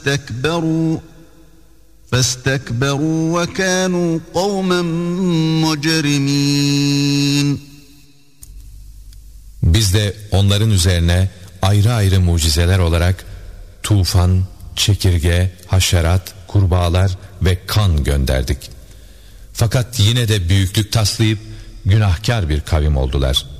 فَاسْتَكْبَرُوا وَكَانُوا قَوْمًا مُجْرِمِينَ. Biz de onların üzerine ayrı ayrı mucizeler olarak tufan, çekirge, haşerat, kurbağalar ve kan gönderdik. Fakat yine de büyüklük taslayıp günahkar bir kavim oldular.